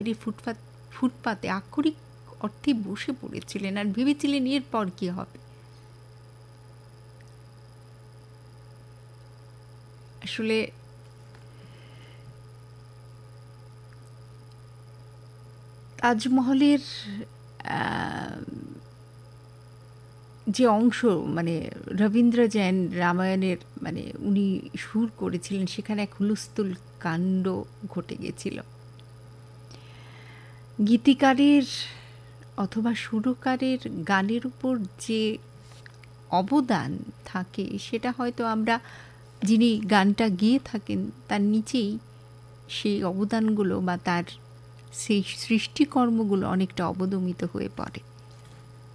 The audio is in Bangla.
রাত্রি ফুটপাতে আক্ষরিক অর্থে বসে পড়েছিলেন আর ভেবেছিলেন এরপর কি হবে। আসলে তাজমহলের যে অংশ মানে রবীন্দ্র জৈন রামায়ণের মানে উনি সুর করেছিলেন, সেখানে এক হুলস্থুল কাণ্ড ঘটে গেছিল। গীতিকারের অথবা সুরকারের গানের উপর যে অবদান থাকে সেটা হয়তো আমরা, যিনি গানটা গেয়ে থাকেন তার নিচেই সেই অবদানগুলো বা তার সেই সৃষ্টিকর্মগুলো অনেকটা অবদমিত হয়ে পড়ে।